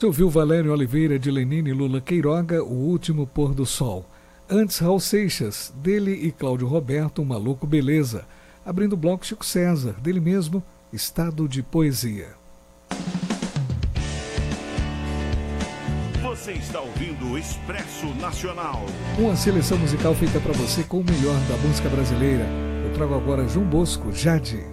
Você ouviu Valério Oliveira, de Lenine e Lula Queiroga, O Último Pôr do Sol. Antes, Raul Seixas, dele e Cláudio Roberto, Maluco Beleza. Abrindo o bloco, Chico César, dele mesmo, Estado de Poesia. Você está ouvindo o Expresso Nacional. Uma seleção musical feita para você com o melhor da música brasileira. Eu trago agora João Bosco, Jade.